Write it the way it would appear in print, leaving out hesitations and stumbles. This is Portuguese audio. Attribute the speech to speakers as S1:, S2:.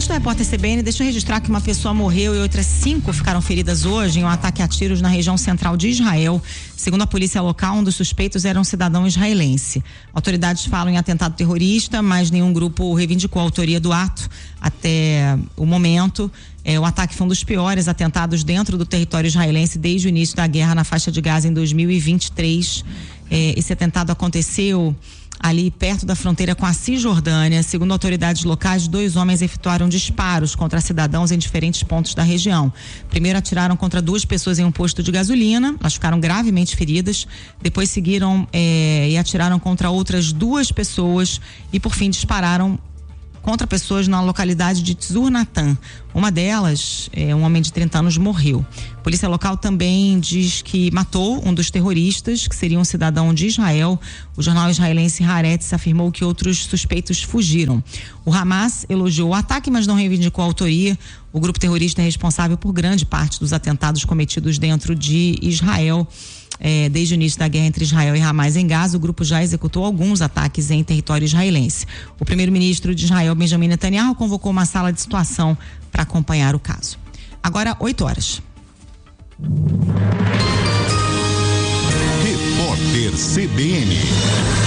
S1: do Repórter CBN, deixa eu registrar que uma pessoa morreu e outras 5 ficaram feridas hoje em um ataque a tiros na região central de Israel. Segundo a polícia local, um dos suspeitos era um cidadão israelense. Autoridades falam em atentado terrorista, mas nenhum grupo reivindicou a autoria do ato até o momento. O ataque foi um dos piores atentados dentro do território israelense desde o início da guerra na faixa de Gaza em 2023. Esse atentado aconteceu ali perto da fronteira com a Cisjordânia. Segundo autoridades locais, 2 homens efetuaram disparos contra cidadãos em diferentes pontos da região. Primeiro atiraram contra 2 pessoas em um posto de gasolina, elas ficaram gravemente feridas. Depois seguiram e atiraram contra outras 2 pessoas e por fim dispararam contra pessoas na localidade de Tzur Natan. Uma delas, um homem de 30 anos, morreu. A polícia local também diz que matou um dos terroristas, que seria um cidadão de Israel. O jornal israelense Haaretz afirmou que outros suspeitos fugiram. O Hamas elogiou o ataque, mas não reivindicou a autoria. O grupo terrorista é responsável por grande parte dos atentados cometidos dentro de Israel. Desde o início da guerra entre Israel e Hamas em Gaza, o grupo já executou alguns ataques em território israelense. O primeiro-ministro de Israel, Benjamin Netanyahu, convocou uma sala de situação para acompanhar o caso. Agora, 8h.
S2: Repórter CBN.